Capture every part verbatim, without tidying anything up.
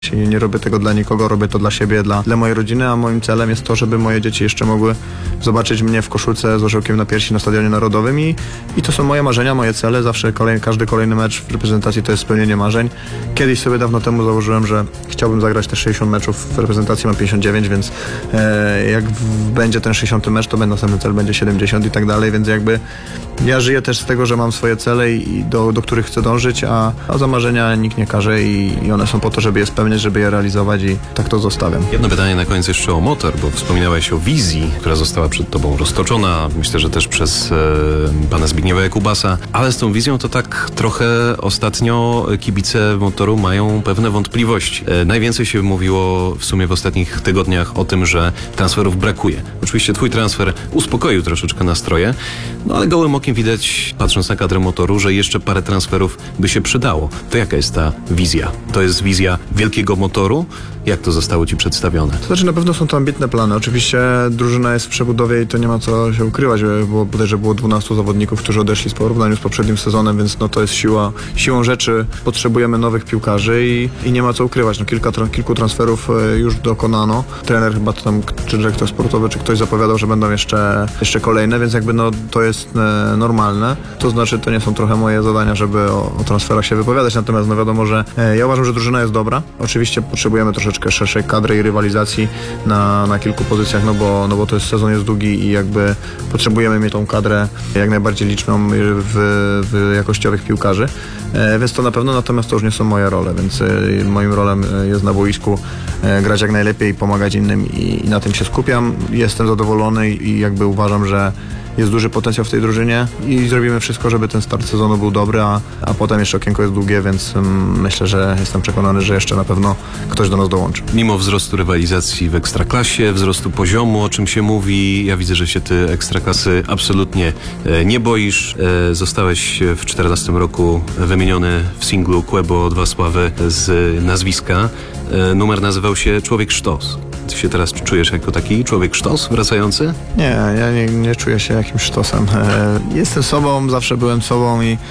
Nie, nie robię tego dla nikogo, robię to dla siebie, dla, dla mojej rodziny, a moim celem jest to, żeby moje dzieci jeszcze mogły zobaczyć mnie w koszulce z orzełkiem na piersi na Stadionie Narodowym i, i to są moje marzenia, moje cele. Zawsze kolej, każdy kolejny mecz w reprezentacji to jest spełnienie marzeń. Kiedyś sobie dawno temu założyłem, że chciałbym zagrać te sześćdziesiąt meczów w reprezentacji, mam pięćdziesiąt dziewięć, więc e, jak w, będzie ten sześćdziesiąty mecz, to będzie następny cel będzie siedemdziesiąt i tak dalej, więc jakby ja żyję też z tego, że mam swoje cele i do, do których chcę dążyć, a, a za marzenia nikt nie każe i, i one są po to, żeby je spełniać, żeby je realizować i tak to zostawiam. Jedno pytanie na koniec jeszcze o motor, bo wspominałeś o wizji, która została przed tobą roztoczona, myślę, że też przez e, pana Zbigniewa Jakubasa, ale z tą wizją to tak trochę ostatnio kibice motoru mają pewne wątpliwości. E, najwięcej się mówiło w sumie w ostatnich tygodniach o tym, że transferów brakuje. Oczywiście twój transfer uspokoił troszeczkę nastroje, no ale gołym okiem widać, patrząc na kadrę motoru, że jeszcze parę transferów by się przydało. To jaka jest ta wizja? To jest wizja wielkiego motoru? Jak to zostało ci przedstawione? To znaczy na pewno są to ambitne plany. Oczywiście drużyna jest w przebudowie i to nie ma co się ukrywać, bo bodajże było dwunastu zawodników, którzy odeszli z porównaniu z poprzednim sezonem, więc no to jest siła, siłą rzeczy. Potrzebujemy nowych piłkarzy i, i nie ma co ukrywać. No kilka, kilku transferów już dokonano. Trener chyba to tam, czy dyrektor sportowy, czy ktoś zapowiadał, że będą jeszcze, jeszcze kolejne, więc jakby no to jest e, normalne. To znaczy to nie są trochę moje zadania, żeby o, o transferach się wypowiadać, natomiast no wiadomo, że e, ja uważam, że drużyna jest dobra. Oczywiście potrzebujemy troszeczkę szerszej kadry i rywalizacji na, na kilku pozycjach, no bo, no bo to jest sezon jest długi i jakby potrzebujemy mieć tą kadrę jak najbardziej liczną w, w jakościowych piłkarzy, e, więc to na pewno, natomiast to już nie są moje role, więc e, moim rolem jest na boisku e, grać jak najlepiej i pomagać innym i, i na tym się skupiam. Jestem zadowolony i, i jakby uważam, że jest duży potencjał w tej drużynie i zrobimy wszystko, żeby ten start sezonu był dobry, a, a potem jeszcze okienko jest długie, więc um, myślę, że jestem przekonany, że jeszcze na pewno ktoś do nas dołączy. Mimo wzrostu rywalizacji w Ekstraklasie, wzrostu poziomu, o czym się mówi, ja widzę, że się ty Ekstraklasy absolutnie e, nie boisz. E, zostałeś w czternastym roku wymieniony w singlu Kłębo Dwa Sławy z nazwiska. E, numer nazywał się Człowiek Sztos. Ty się teraz czujesz jako taki człowiek sztos wracający? Nie, ja nie, nie czuję się jakimś sztosem. E, jestem sobą, zawsze byłem sobą i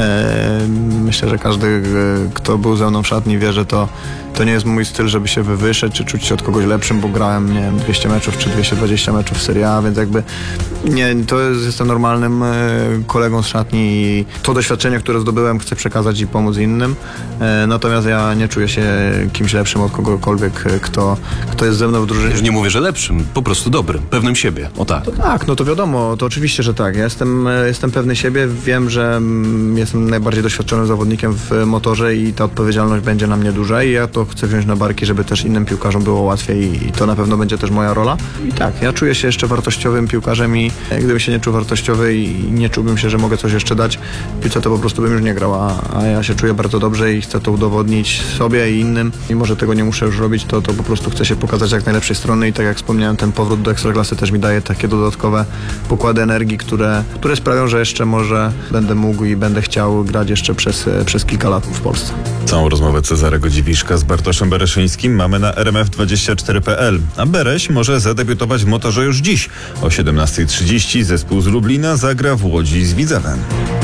e, myślę, że każdy, kto był ze mną w szatni, wie, że to, to nie jest mój styl, żeby się wywyższać, czy czuć się od kogoś lepszym, bo grałem, nie wiem, dwieście meczów, czy dwieście dwadzieścia meczów w Serie A, więc jakby nie, to jest, jestem normalnym e, kolegą z szatni i to doświadczenie, które zdobyłem, chcę przekazać i pomóc innym. E, natomiast ja nie czuję się kimś lepszym od kogokolwiek, kto, kto jest ze mną w drużynie. Już nie mówię, że lepszym, po prostu dobrym, pewnym siebie, o tak. To tak, no to wiadomo, to oczywiście, że tak. Ja jestem, jestem pewny siebie, wiem, że jestem najbardziej doświadczonym zawodnikiem w motorze i ta odpowiedzialność będzie na mnie duża i ja to chcę wziąć na barki, żeby też innym piłkarzom było łatwiej i to na pewno będzie też moja rola. I tak, ja czuję się jeszcze wartościowym piłkarzem i gdybym się nie czuł wartościowy i nie czułbym się, że mogę coś jeszcze dać piłce, to po prostu bym już nie grał, a, a ja się czuję bardzo dobrze i chcę to udowodnić sobie i innym. Mimo że tego nie muszę już robić, to, to po prostu chcę się pokazać jak najlepszej strony i tak jak wspomniałem, ten powrót do Ekstraklasy też mi daje takie dodatkowe pokłady energii, które, które sprawią, że jeszcze może będę mógł i będę chciał grać jeszcze przez, przez kilka lat w Polsce. Całą rozmowę Cezarego Dziwiszka z Bartoszem Bereszyńskim mamy na r m f dwadzieścia cztery kropka p l, a Bereś może zadebiutować w motorze już dziś. O siedemnasta trzydzieści zespół z Lublina zagra w Łodzi z Widzewem.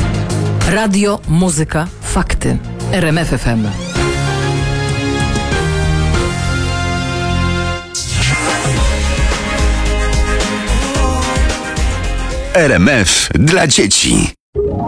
Radio, muzyka, fakty. R M F F M. R M F dla dzieci.